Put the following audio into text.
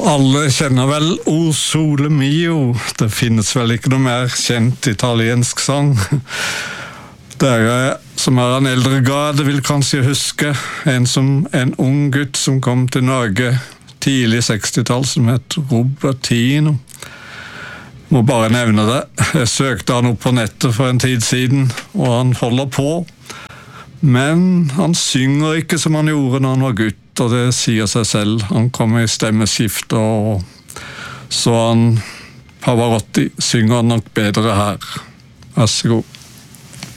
Alle kjenner vel O Sole Mio. Det finnes vel ikke noe mer kjent italiensk sang. Dere som er en eldre grad vil kanskje huske en ung gutt som kom til Norge tidlig 60-tall som het Robertino. Må bare nevne det. Jeg søkte han opp på nettet for en tid siden, og han holder på. Men han synger ikke som han gjorde når han var gutt, og det sier seg selv. Han kommer i stemmeskifte, og så han Pavarotti synger nok bedre her. Vær så god.